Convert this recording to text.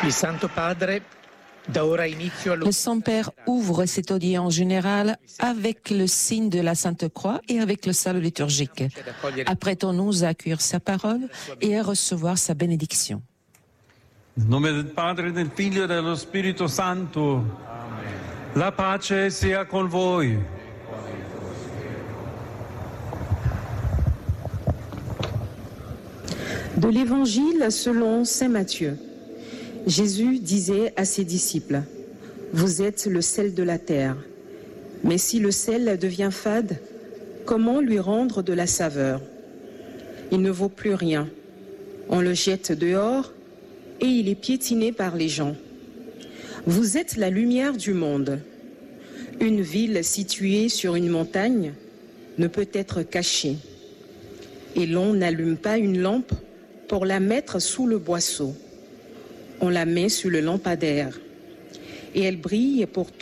Le Saint-Père ouvre cette audience générale avec le signe de la Sainte Croix et avec le salut liturgique. Apprêtons-nous à accueillir sa parole et à recevoir sa bénédiction. In nome del Padre, del Figlio e dello Spirito Santo. Amen. La pace sia con voi. De l'Évangile selon saint Matthieu. Jésus disait à ses disciples, « Vous êtes le sel de la terre. Mais si le sel devient fade, comment lui rendre de la saveur? Il ne vaut plus rien. On le jette dehors et il est piétiné par les gens. Vous êtes la lumière du monde. Une ville située sur une montagne ne peut être cachée. Et l'on n'allume pas une lampe pour la mettre sous le boisseau. On la met sur le lampadaire et elle brille pour